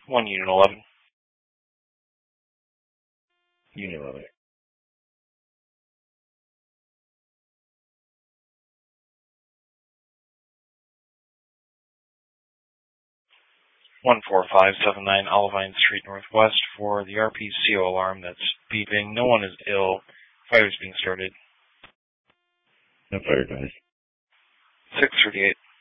1 Unit 11. Unit 11. 14579 Olivine Street Northwest for the RPCO alarm that's beeping. No one is ill. Fire is being started. No fire, guys. 638.